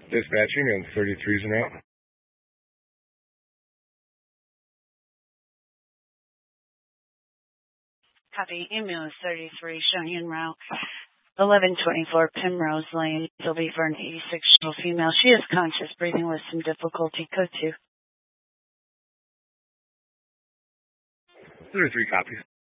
Dispatching on 33s and out. Copy. Ambulance 33 showing en route 1124 Primrose Lane. It'll be for an 86-year-old female. She is conscious, breathing with some difficulty. Code 2. 33 copies.